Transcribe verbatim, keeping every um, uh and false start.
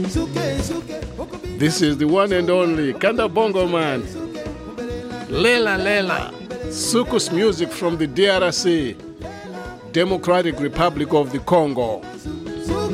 This is the one and only Kanda Bongo Man. Lela Lela, Sukus music from the D R C, Democratic Republic of the Congo.